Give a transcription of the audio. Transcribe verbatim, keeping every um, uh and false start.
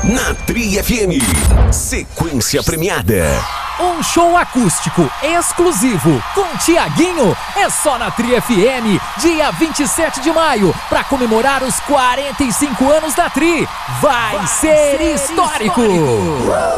na Tri F M. Sequência premiada. Um show acústico exclusivo com Tiaguinho é só na Tri F M, dia vinte e sete de maio, para comemorar os quarenta e cinco anos da Tri. Vai, Vai ser, ser histórico! histórico.